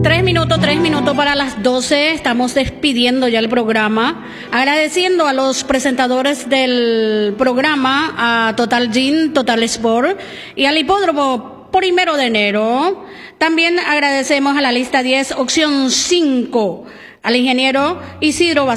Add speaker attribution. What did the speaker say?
Speaker 1: 3 minutos para las 12. Estamos despidiendo ya el programa. Agradeciendo a los presentadores del programa, a Total Gym, Total Sport y al Hipódromo 1 de enero. También agradecemos a la lista 10, opción 5, al ingeniero Isidro